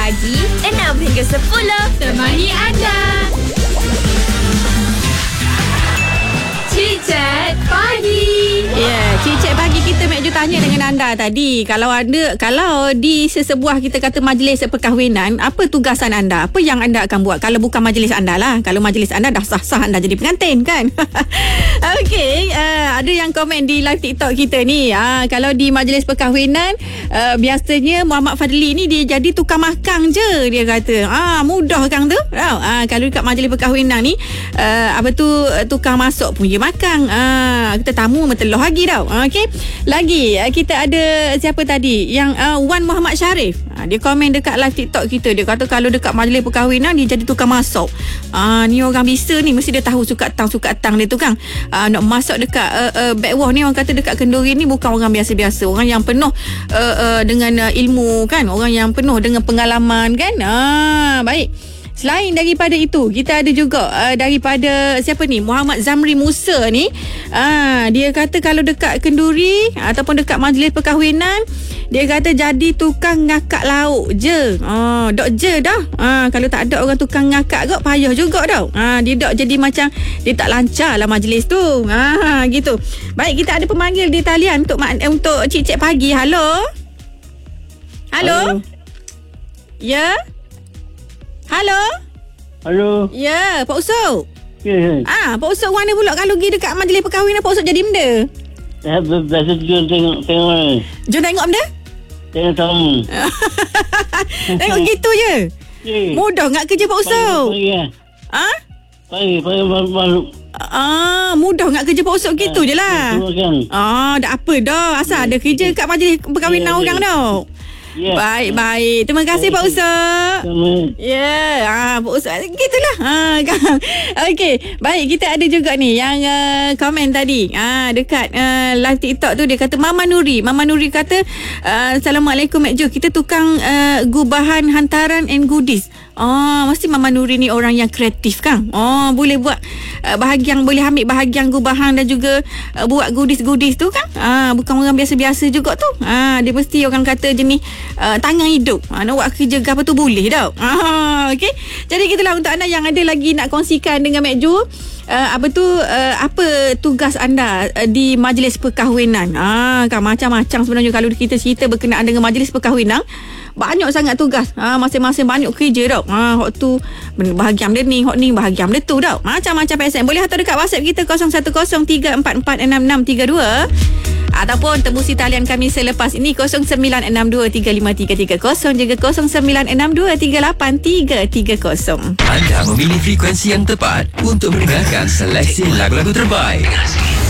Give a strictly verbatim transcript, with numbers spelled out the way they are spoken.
pagi enam hingga sepuluh temani anda. Cicit Pagi. Ya, yeah, Cicit Pagi kita Mek Ju tanya dengan anda tadi. Kalau ada, kalau di sesebuah kita kata majlis perkahwinan, apa tugasan anda? Apa yang anda akan buat? Kalau bukan majlis anda lah. Kalau majlis anda dah sah-sah anda jadi pengantin kan? Okey, uh, ada yang komen di live TikTok kita ni. Uh, kalau di majlis perkahwinan, uh, biasanya Muhammad Fadli ni dia jadi tukang makan je. Dia kata, ah mudah kan tu? Uh, kalau dekat majlis perkahwinan ni, uh, apa tu, tukang masuk pun dia makan. Ah, kita tamu menteloh lagi tau. Ah, okey. Lagi kita ada siapa tadi? Yang uh, Wan Muhammad Sharif. Ah, dia komen dekat live TikTok kita. Dia kata kalau dekat majlis perkahwinan dia jadi tukang masak. Ah, ni orang bisa ni mesti dia tahu sukat tang sukat tang dia tu kan. Ah, nak masak dekat uh, uh, backwah ni, orang kata dekat kenduri ni bukan orang biasa-biasa. Orang yang penuh uh, uh, dengan uh, ilmu kan. Orang yang penuh dengan pengalaman kan. Ah, baik. Selain daripada itu, kita ada juga uh, daripada siapa ni? Muhammad Zamri Musa ni. Uh, dia kata kalau dekat kenduri ataupun dekat majlis perkahwinan, dia kata jadi tukang ngakak lauk je. Uh, dok je dah. Uh, kalau tak ada orang tukang ngakak kot, payah juga dah. Uh, dia dok jadi macam dia tak lancar lah majlis tu. Uh, gitu. Baik, kita ada pemanggil di talian untuk eh, untuk Cicit Pagi. Halo? Halo? Halo? Ya? Halo? Halo. Ya, Pak Usop. Ya. Ah, Pak Usop mana pula kalau pergi dekat majlis perkahwinan Pak Usop jadi benda? Saya biasa juga tengok tengok mana. Jom tengok benda. Tengok tamu. Tengok gitu je. Ya. Mudah enggak kerja Pak Usop? Pagi ya. Ah? Pagi, pagi baru. Ah, mudah enggak kerja Pak Usop gitu je lah. Kan. Ah, dah apa dah. Asal ada kerja kat majlis perkahwinan Ya, orang ya. dah. Ya. Baik, baik. Terima kasih Pak Usop. Ya, yeah. ah, Pak Usop gitulah. Ha, kan. Okey, baik, kita ada juga ni yang uh, komen tadi. Ah, dekat uh, live TikTok tu dia kata Mama Nuri. Mama Nuri kata, uh, Assalamualaikum Mek Jo. Kita tukang uh, gubahan hantaran and goodies. Oh, mesti Mama Nuri ni orang yang kreatif kan? Oh, boleh buat uh, bahagian, boleh ambil bahagian gubahan dan juga uh, buat goodies-goodies tu kan? Ah, bukan orang biasa-biasa juga tu. Ah, dia mesti orang kata jenis uh, tangan hidup. Ah, nak buat kerja ke apa tu boleh tau. Ah, okey. Jadi gitulah untuk anda yang ada lagi nak kongsikan dengan Mek Ju. Uh, apa tu uh, apa tugas anda uh, di majlis perkahwinan? Ah, kan macam-macam sebenarnya kalau kita cerita berkenaan dengan majlis perkahwinan. Banyak sangat tugas. Ha, masing-masing banyak kerja tau. Ha, hok tu bahagian dia ni, hok ni bahagian dia tu tau. Macam-macam P S M. Boleh hantar dekat WhatsApp kita kosong satu kosong tiga empat empat enam enam tiga dua ataupun tembusi talian kami selepas ini kosong sembilan enam dua tiga lima tiga tiga kosong juga kosong sembilan enam dua tiga lapan tiga tiga kosong. Anda memilih frekuensi yang tepat untuk mendengarkan seleksi lagu-lagu terbaik.